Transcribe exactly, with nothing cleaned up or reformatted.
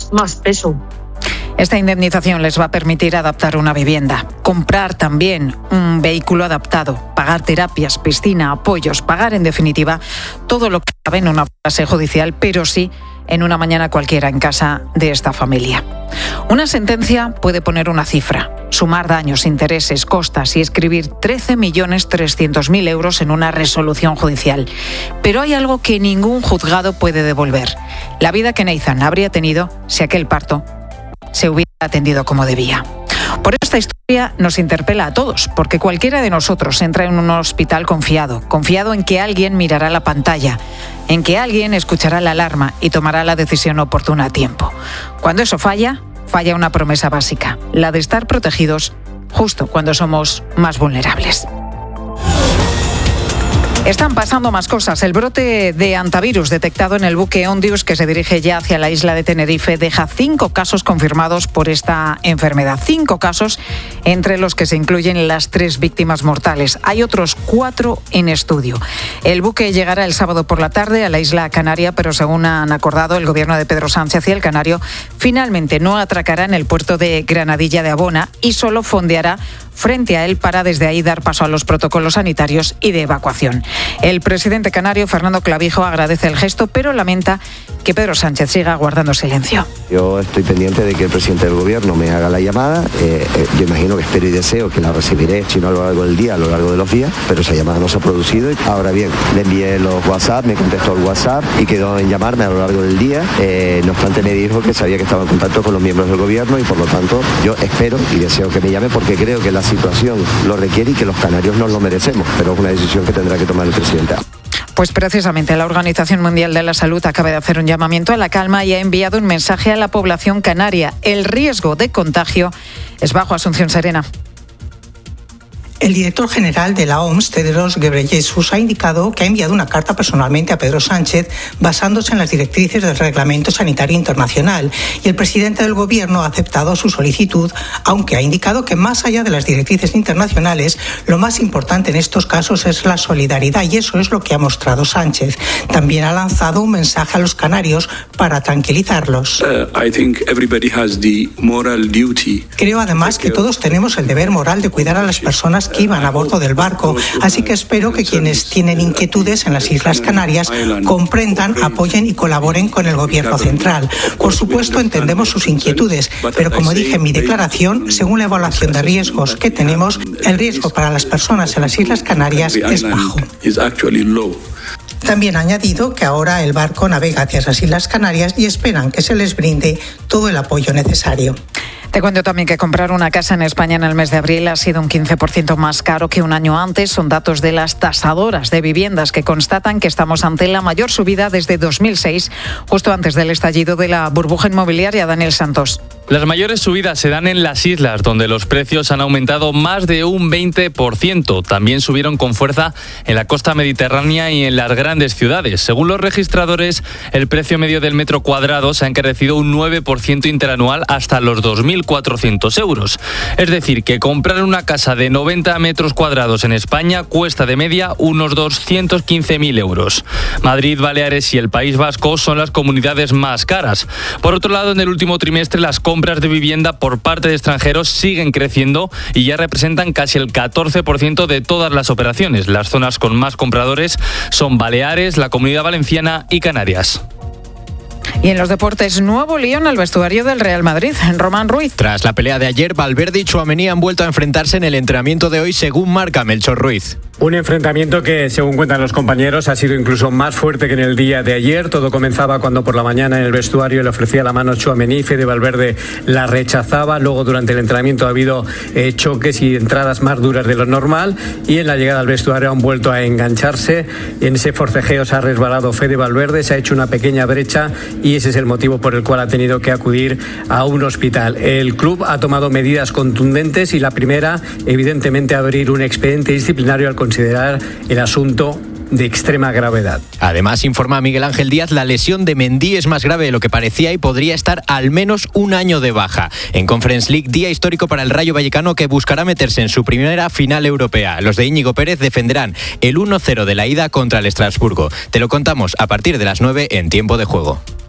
más, más peso. Esta indemnización les va a permitir adaptar una vivienda, comprar también un vehículo adaptado, pagar terapias, piscina, apoyos, pagar en definitiva todo lo que cabe en una frase judicial, pero sí en una mañana cualquiera en casa de esta familia. Una sentencia puede poner una cifra, sumar daños, intereses, costas y escribir trece millones trescientos mil euros en una resolución judicial. Pero hay algo que ningún juzgado puede devolver: la vida que Nathan habría tenido si aquel parto se hubiera atendido como debía. Por eso esta historia nos interpela a todos, porque cualquiera de nosotros entra en un hospital confiado, confiado en que alguien mirará la pantalla, en que alguien escuchará la alarma y tomará la decisión oportuna a tiempo. Cuando eso falla, falla una promesa básica, la de estar protegidos justo cuando somos más vulnerables. Están pasando más cosas. El brote de hantavirus detectado en el buque Ondius, que se dirige ya hacia la isla de Tenerife, deja cinco casos confirmados por esta enfermedad. Cinco casos, entre los que se incluyen las tres víctimas mortales. Hay otros cuatro en estudio. El buque llegará el sábado por la tarde a la isla canaria, pero según han acordado el gobierno de Pedro Sánchez y el canario, finalmente no atracará en el puerto de Granadilla de Abona y solo fondeará frente a él para desde ahí dar paso a los protocolos sanitarios y de evacuación. El presidente canario, Fernando Clavijo, agradece el gesto, pero lamenta que Pedro Sánchez siga guardando silencio. Yo estoy pendiente de que el presidente del gobierno me haga la llamada. Eh, eh, yo imagino que espero y deseo que la recibiré, si no a lo largo del día, a lo largo de los días, pero esa llamada no se ha producido. Ahora bien, le envié los WhatsApp, me contestó el WhatsApp y quedó en llamarme a lo largo del día. Eh, no obstante, me dijo que sabía que estaba en contacto con los miembros del gobierno y por lo tanto yo espero y deseo que me llame porque creo que la situación lo requiere y que los canarios nos lo merecemos, pero es una decisión que tendrá que tomar el presidente. Pues precisamente la Organización Mundial de la Salud acaba de hacer un llamamiento a la calma y ha enviado un mensaje a la población canaria. El riesgo de contagio es bajo. Asunción Serena. El director general de la O M S, Tedros Ghebreyesus, ha indicado que ha enviado una carta personalmente a Pedro Sánchez basándose en las directrices del Reglamento Sanitario Internacional y el presidente del Gobierno ha aceptado su solicitud, aunque ha indicado que más allá de las directrices internacionales, lo más importante en estos casos es la solidaridad y eso es lo que ha mostrado Sánchez. También ha lanzado un mensaje a los canarios para tranquilizarlos. Uh, I think everybody has the moral duty. Creo además que todos tenemos el deber moral de cuidar a las personas que iban a bordo del barco, así que espero que quienes tienen inquietudes en las Islas Canarias comprendan, apoyen y colaboren con el Gobierno central. Por supuesto, entendemos sus inquietudes, pero como dije en mi declaración, según la evaluación de riesgos que tenemos, el riesgo para las personas en las Islas Canarias es bajo. También ha añadido que ahora el barco navega hacia las Islas Canarias y esperan que se les brinde todo el apoyo necesario. Te cuento también que comprar una casa en España en el mes de abril ha sido un quince por ciento más caro que un año antes. Son datos de las tasadoras de viviendas que constatan que estamos ante la mayor subida desde dos mil seis, justo antes del estallido de la burbuja inmobiliaria. Daniel Santos. Las mayores subidas se dan en las islas, donde los precios han aumentado más de un veinte por ciento. También subieron con fuerza en la costa mediterránea y en las grandes ciudades. Según los registradores, el precio medio del metro cuadrado se ha encarecido un nueve por ciento interanual hasta los dos mil cuatrocientos euros. Es decir, que comprar una casa de noventa metros cuadrados en España cuesta de media unos doscientos quince mil euros. Madrid, Baleares y el País Vasco son las comunidades más caras. Por otro lado, en el último trimestre las compras de vivienda por parte de extranjeros siguen creciendo y ya representan casi el catorce por ciento de todas las operaciones. Las zonas con más compradores son Baleares, la Comunidad Valenciana y Canarias. Y en los deportes, nuevo lío en el vestuario del Real Madrid. Román Ruiz. Tras la pelea de ayer, Valverde y Tchouaméni han vuelto a enfrentarse en el entrenamiento de hoy, según marca Melchor Ruiz. Un enfrentamiento que, según cuentan los compañeros, ha sido incluso más fuerte que en el día de ayer. Todo comenzaba cuando por la mañana en el vestuario le ofrecía la mano a Tchouaméni, Fede Valverde la rechazaba. Luego, durante el entrenamiento ha habido eh, choques y entradas más duras de lo normal. Y en la llegada al vestuario han vuelto a engancharse. En ese forcejeo se ha resbalado Fede Valverde, se ha hecho una pequeña brecha y ese es el motivo por el cual ha tenido que acudir a un hospital. El club ha tomado medidas contundentes y la primera, evidentemente, abrir un expediente disciplinario al considerar el asunto de extrema gravedad. Además, informa Miguel Ángel Díaz, la lesión de Mendy es más grave de lo que parecía y podría estar al menos un año de baja. En Conference League, día histórico para el Rayo Vallecano, que buscará meterse en su primera final europea. Los de Íñigo Pérez defenderán el uno cero de la ida contra el Estrasburgo. Te lo contamos a partir de las nueve en Tiempo de Juego.